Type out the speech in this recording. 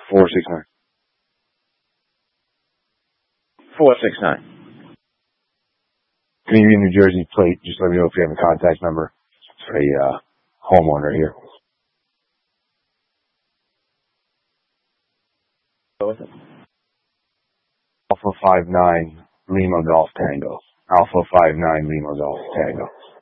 469. 469. Can you give me a New Jersey plate? Just let me know if you have a contact number for a homeowner here. What was it? Alpha 59 Lima Golf Tango. Alpha 59 Lima Golf Tango.